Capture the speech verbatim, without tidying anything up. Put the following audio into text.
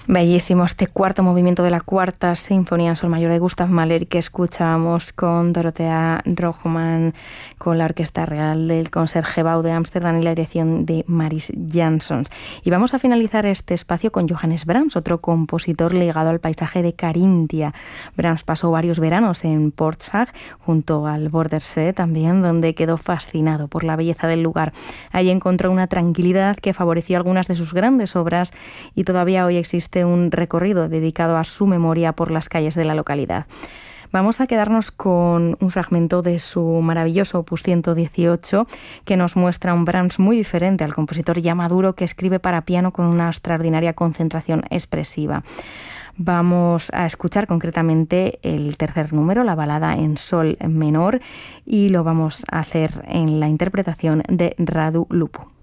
Bellísimo este cuarto movimiento de la cuarta sinfonía en sol mayor de Gustav Mahler, que escuchábamos con Dorothea Rochman, con la Orquesta Real del Concertgebouw de Ámsterdam y la dirección de Maris Jansons. Y vamos a finalizar este espacio con Johannes Brahms, otro compositor ligado al paisaje de Carintia. Brahms pasó varios veranos en Portzag, junto al Vordersee también, donde quedó fascinado por la belleza del lugar. Allí encontró una tranquilidad que favoreció algunas de sus grandes obras y todavía hoy existe un recorrido dedicado a su memoria por las calles de la localidad. Vamos a quedarnos con un fragmento de su maravilloso opus ciento dieciocho que nos muestra un Brahms muy diferente al compositor ya maduro que escribe para piano con una extraordinaria concentración expresiva. Vamos a escuchar concretamente el tercer número, la balada en sol menor, y lo vamos a hacer en la interpretación de Radu Lupu.